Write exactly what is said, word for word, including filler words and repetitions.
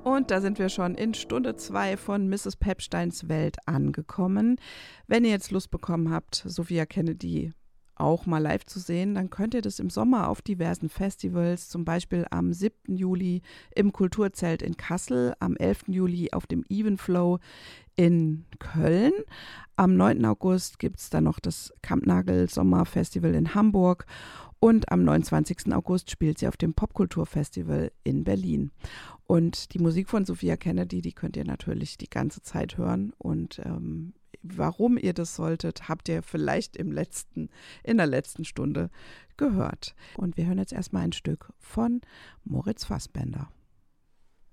Und da sind wir schon in Stunde zwei von Misses Pepsteins Welt angekommen. Wenn ihr jetzt Lust bekommen habt, Sophia Kennedy auch mal live zu sehen, dann könnt ihr das im Sommer auf diversen Festivals, zum Beispiel am siebten Juli im Kulturzelt in Kassel, am elften Juli auf dem Evenflow in Köln. Am neunten August gibt es dann noch das Kampnagel Sommerfestival in Hamburg und am neunundzwanzigsten August spielt sie auf dem Popkulturfestival in Berlin. Und die Musik von Sophia Kennedy, die könnt ihr natürlich die ganze Zeit hören und ähm, warum ihr das solltet, habt ihr vielleicht im letzten, in der letzten Stunde gehört. Und wir hören jetzt erstmal ein Stück von Moritz Fassbender.